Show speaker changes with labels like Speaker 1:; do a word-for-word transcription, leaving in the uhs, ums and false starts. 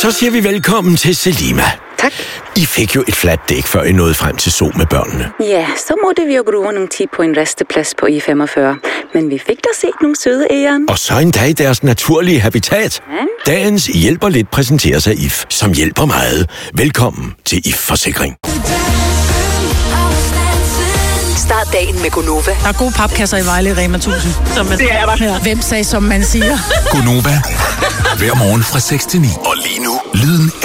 Speaker 1: Så siger vi velkommen til Selima.
Speaker 2: Tak.
Speaker 1: I fik jo et fladt dæk, før I nåede frem til Zoo med børnene.
Speaker 2: Ja, så måtte vi jo bruge nogle tid på en resteplads på I femogfyrre. Men vi fik da set nogle søde æren.
Speaker 1: Og så endda i deres naturlige habitat. Ja. Dagens hjælper lidt præsenteres af I F, som hjælper meget. Velkommen til I F-forsikring.
Speaker 3: Start dagen med Gonova.
Speaker 4: Der er gode papkasser i Vejle, Rema tusind.
Speaker 5: Det er der.
Speaker 4: Ja. Hvem sagde, som man siger?
Speaker 6: Gonova. Hver morgen fra seks til ni.
Speaker 1: Og lige nu,
Speaker 6: Lyden